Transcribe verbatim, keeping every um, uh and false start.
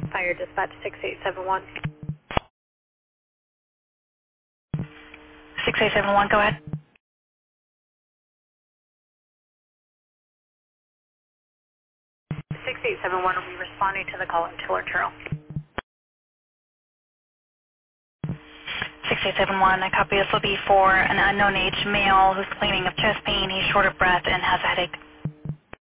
Fire dispatch six eight seven one. six eight seven one, go ahead. six eight seven one will be responding to the call in Tiller Trail. six eight seven one, a copy. This will be for an unknown age male who's complaining of chest pain. He's short of breath and has a headache.